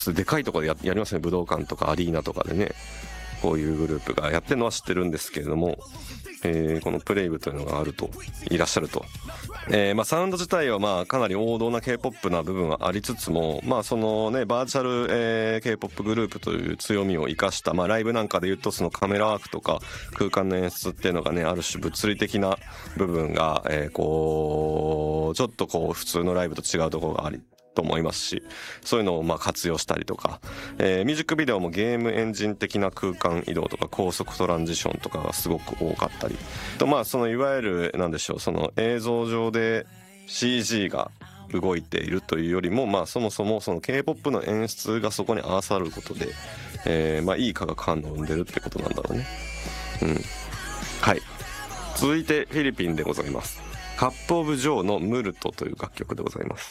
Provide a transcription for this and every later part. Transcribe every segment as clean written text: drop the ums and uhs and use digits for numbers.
でかいところでやりますね。武道館とかアリーナとかでね、こういうグループがやってるのは知ってるんですけれども、このプレイブというのがいらっしゃると。サウンド自体はかなり王道な K-POP な部分はありつつも、そのねバーチャル、K-POP グループという強みを生かした、ライブなんかで言うとそのカメラワークとか空間の演出っていうのがね、ある種物理的な部分が、こうちょっとこう普通のライブと違うところがありと思いますし、そういうのを活用したりとか、ミュージックビデオもゲームエンジン的な空間移動とか高速トランジションとかがすごく多かったりと、そのいわゆるなんでしょう、その映像上で CG が動いているというよりも、そもそもその K-POP の演出がそこに合わさることで、いい化学反応を生んでるってことなんだろうね。はい。続いてフィリピンでございます。カップオブジョーのムルトという楽曲でございます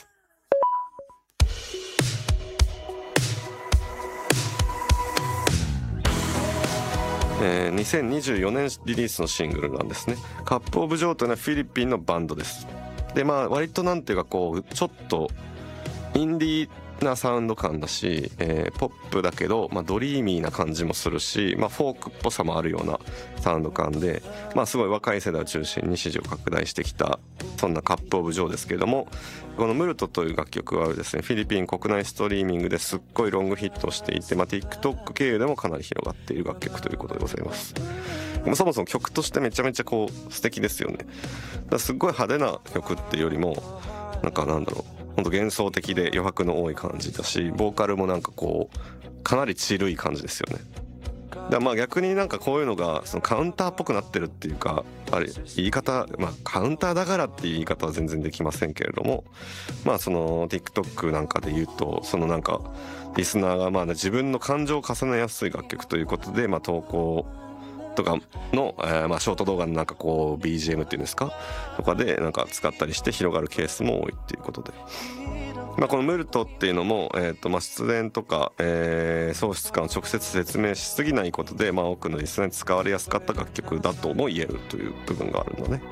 。2024年リリースのシングルなんですね。カップオブジョーというのはフィリピンのバンドです。で割となんていうかこうちょっとインディーなサウンド感だし、ポップだけど、ドリーミーな感じもするし、フォークっぽさもあるようなサウンド感で、すごい若い世代を中心に支持を拡大してきたそんなカップオブジョーですけれども、このムルトという楽曲はですね、フィリピン国内ストリーミングですっごいロングヒットしていて、TikTok 経由でもかなり広がっている楽曲ということでございます。そもそも曲としてめちゃめちゃこう素敵ですよね。だからすっごい派手な曲っていうよりもなんだろう、本当幻想的で余白の多い感じだし、ボーカルもなんかこうかなりチルい感じですよね。だから逆になんかこういうのがそのカウンターっぽくなってるっていうか、あれ言い方、カウンターだからっていう言い方は全然できませんけれども、その TikTok なんかで言うと、そのなんかリスナーが自分の感情を重ねやすい楽曲ということで、投稿とかの、ショート動画のなんかこう BGM っていうんですかとかでなんか使ったりして広がるケースも多いっていうことで、このムルトっていうのも、失恋とか、喪失感を直接説明しすぎないことで、多くのリスナーに使われやすかった楽曲だとも言えるという部分があるのね。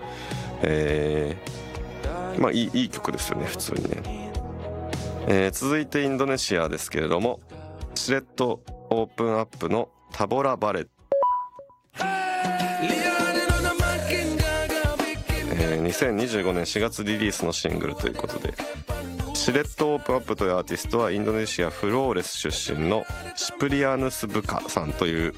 いい曲ですよね、普通にね。続いてインドネシアですけれども、シレットオープンアップのタボラバレット、2025年4月リリースのシングルということで、シレットオープンアップというアーティストはインドネシアフローレス出身のシプリアヌス・ブカさんという、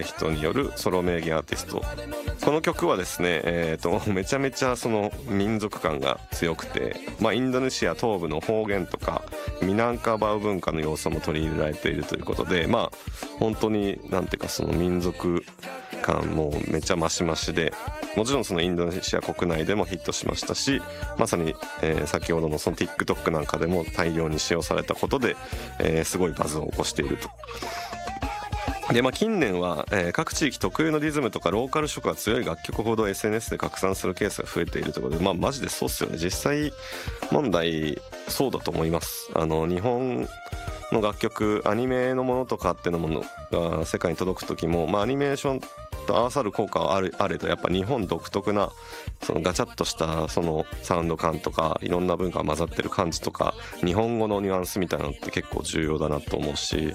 人によるソロ名義アーティスト。この曲はですね、めちゃめちゃその民族感が強くて、インドネシア東部の方言とかミナンカバウ文化の要素も取り入れられているということで、本当になんていうかその民族感もめちゃマシマシで、もちろんそのインドネシア国内でもヒットしましたし、まさに、先ほどのその TikTok なんかでも大量に使用されたことで、すごいバズを起こしていると。で近年は、各地域特有のリズムとかローカル色が強い楽曲ほど SNS で拡散するケースが増えているということで、マジでそうっすよね。実際問題そうだと思います。日本の楽曲、アニメのものとかっていうものが世界に届く時も、アニメーションと合わさる効果はあれど、やっぱ日本独特なそのガチャッとしたそのサウンド感とかいろんな文化が混ざってる感じとか、日本語のニュアンスみたいなのって結構重要だなと思うし、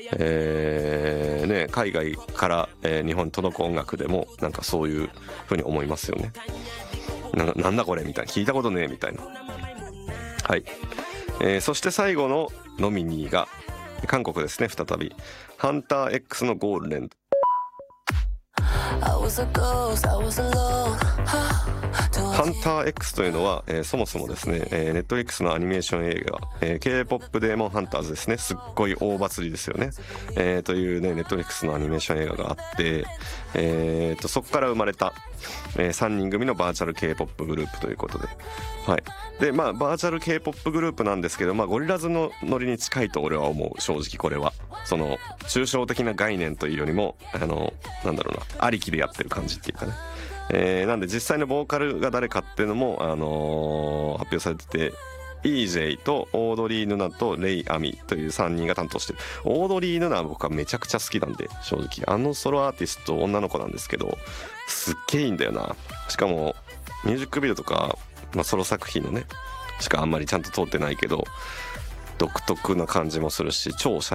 海外から、日本に届く音楽でもなんかそういう風に思いますよね。なんだこれみたいな、聞いたことねえみたいな。はい。そして最後のノミニーが韓国ですね。再びハンター X のゴールデン。ハンター X というのは、そもそもですね、Netflix のアニメーション映画、K-POP デーモンハンターズですね。すっごい大バズりですよね。というね Netflix のアニメーション映画があって、そこから生まれた、3人組のバーチャル K-POP グループということで、はい。でバーチャル K-POP グループなんですけど、ゴリラズのノリに近いと俺は思う。正直これはその抽象的な概念というよりもなんだろうな、ありきでやってる感じっていうかね。なんで実際のボーカルが誰かっていうのも、発表されてて、 EJ とオードリー・ヌナとレイ・アミという3人が担当してる。オードリー・ヌナは僕はめちゃくちゃ好きなんで、正直ソロアーティスト女の子なんですけどすっげえいいんだよな。しかもミュージックビデオとか、ソロ作品のねしかあんまりちゃんと通ってないけど、 独特な感じもするし超